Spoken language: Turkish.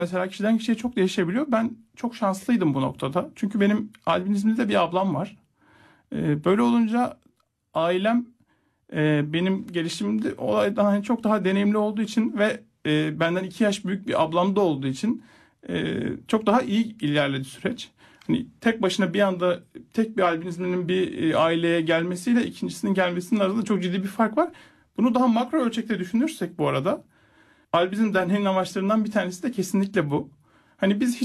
Mesela kişiden kişiye çok değişebiliyor. Ben çok şanslıydım bu noktada. Çünkü benim albinizmde de bir ablam var. Böyle olunca ailem benim gelişimimde olaydan hani çok daha deneyimli olduğu için ve benden 2 yaş büyük bir ablam da olduğu için çok daha iyi ilerledi süreç. Hani tek başına bir anda tek bir albinizminin bir aileye gelmesiyle ikincisinin gelmesinin arasında çok ciddi bir fark var. Bunu daha makro ölçekte düşünürsek bu arada Albizm Derneği'nin amaçlarından bir tanesi de kesinlikle bu. Hani biz